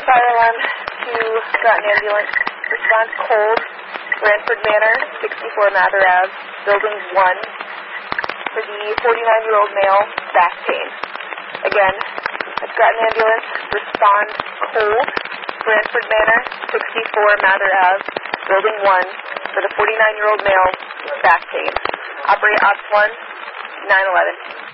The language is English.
Fire alarm to Groton Ambulance. Response cold, Branford Manor, 64 Mather Ave, Building 1, for the 49-year-old male, back pain. Again, that's Groton Ambulance. Respond cold, Branford Manor, 64 Mather Ave, Building 1, for the 49-year-old male, back pain. Operate Ops 1, 911.